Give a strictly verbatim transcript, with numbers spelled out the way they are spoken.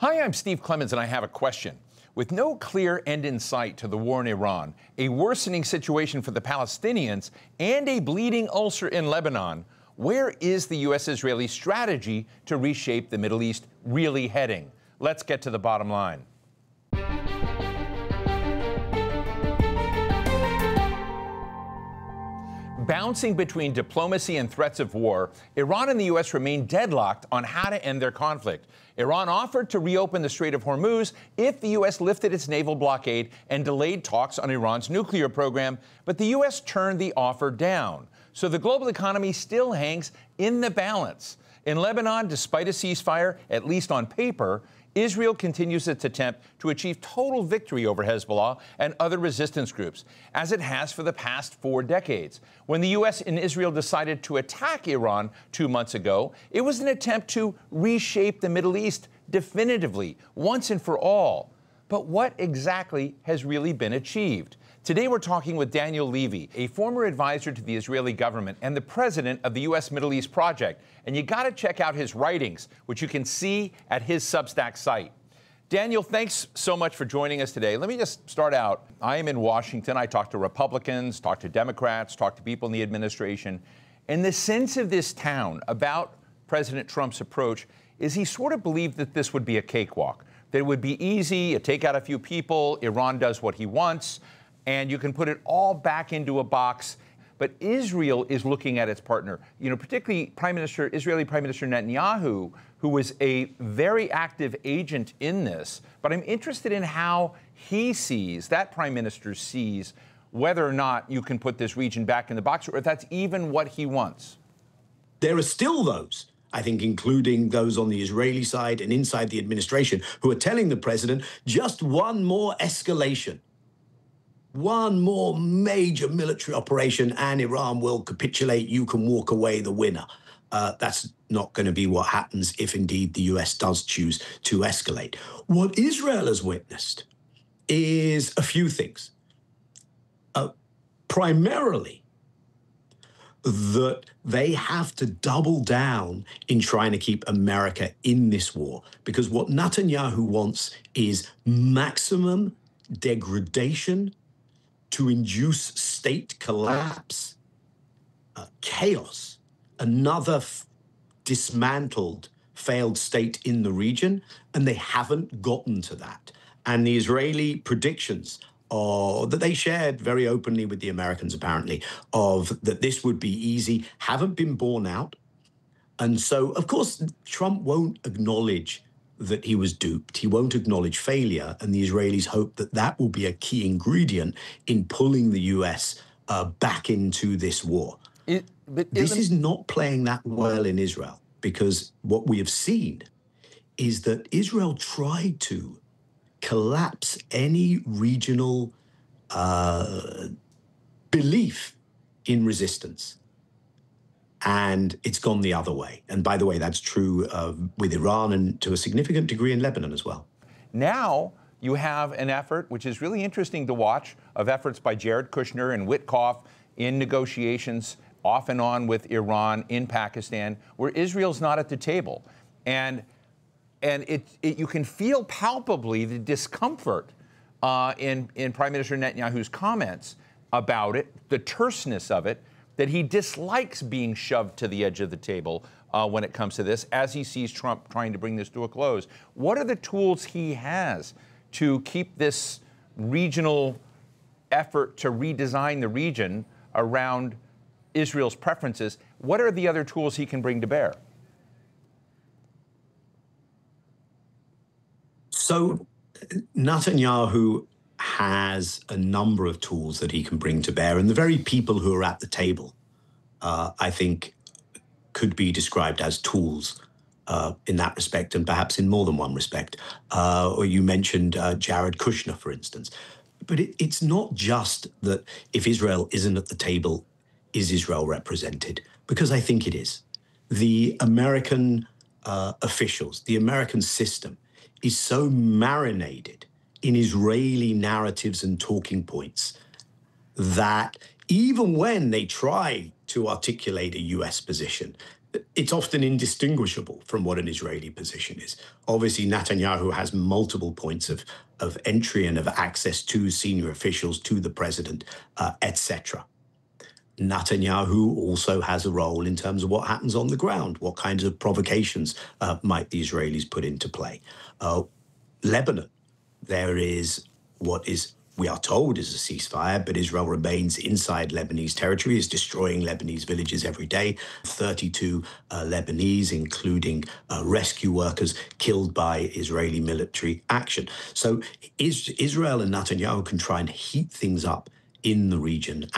Hi, I'm Steve Clemons, and I have a question. With no clear end in sight to the war in Iran, a worsening situation for the Palestinians, and a bleeding ulcer in Lebanon, where is the U S-Israeli strategy to reshape the Middle East really heading? Let's get to the bottom line. Bouncing between diplomacy and threats of war, Iran and the U S remain deadlocked on how to end their conflict. Iran offered to reopen the Strait of Hormuz if the U S lifted its naval blockade and delayed talks on Iran's nuclear program, but the U S turned the offer down. So the global economy still hangs in the balance. In Lebanon, despite a ceasefire, at least on paper, Israel continues its attempt to achieve total victory over Hezbollah and other resistance groups, as it has for the past four decades. When the U S and Israel decided to attack Iran two months ago, it was an attempt to reshape the Middle East definitively, once and for all. But what exactly has really been achieved? Today we're talking with Daniel Levy, a former advisor to the Israeli government and the president of the U S Middle East Project. And you got to check out his writings, which you can see at his Substack site. Daniel, thanks so much for joining us today. Let me just start out. I am in Washington. I talk to Republicans, talk to Democrats, talk to people in the administration. And the sense of this town about President Trump's approach is he sort of believed that this would be a cakewalk, that it would be easy, you take out a few people, Iran does what he wants, and you can put it all back into a box. But Israel is looking at its partner, you know, particularly Prime Minister, Israeli Prime Minister Netanyahu, who was a very active agent in this. But I'm interested in how he sees, that Prime Minister sees, whether or not you can put this region back in the box, or if that's even what he wants. There are still those, I think, including those on the Israeli side and inside the administration, who are telling the president just one more escalation. One more major military operation and Iran will capitulate. You can walk away the winner. Uh, that's not going to be what happens if indeed the U S does choose to escalate. What Israel has witnessed is a few things. Uh, primarily, that they have to double down in trying to keep America in this war. Because what Netanyahu wants is maximum degradation to induce state collapse, uh, chaos, another f- dismantled, failed state in the region, and they haven't gotten to that. And the Israeli predictions are, that they shared very openly with the Americans, apparently, of that this would be easy, haven't been borne out. And so, of course, Trump won't acknowledge that he was duped. He won't acknowledge failure, and the Israelis hope that that will be a key ingredient in pulling the U S uh, back into this war. It, but this is not playing that well in Israel, because what we have seen is that Israel tried to collapse any regional uh, belief in resistance. And it's gone the other way. And by the way, that's true uh, with Iran and to a significant degree in Lebanon as well. Now you have an effort, which is really interesting to watch, of efforts by Jared Kushner and Witkoff in negotiations off and on with Iran in Pakistan, where Israel's not at the table. And and it, it you can feel palpably the discomfort uh, in, in Prime Minister Netanyahu's comments about it, the terseness of it, that he dislikes being shoved to the edge of the table uh, when it comes to this, as he sees Trump trying to bring this to a close. What are the tools he has to keep this regional effort to redesign the region around Israel's preferences? What are the other tools he can bring to bear? So Netanyahu has a number of tools that he can bring to bear. And the very people who are at the table, uh, I think, could be described as tools uh, in that respect, and perhaps in more than one respect. Uh, or you mentioned uh, Jared Kushner, for instance. But it, it's not just that if Israel isn't at the table, is Israel represented? Because I think it is. The American uh, officials, the American system is so marinated in Israeli narratives and talking points that even when they try to articulate a U S position, it's often indistinguishable from what an Israeli position is. Obviously, Netanyahu has multiple points of, of entry and of access to senior officials, to the president, uh, et cetera. Netanyahu also has a role in terms of what happens on the ground. What kinds of provocations uh, might the Israelis put into play? Uh, Lebanon, there is what is, we are told, is a ceasefire, but Israel remains inside Lebanese territory, is destroying Lebanese villages every day. thirty-two uh, Lebanese, including uh, rescue workers, killed by Israeli military action. So is, Israel and Netanyahu can try and heat things up in the region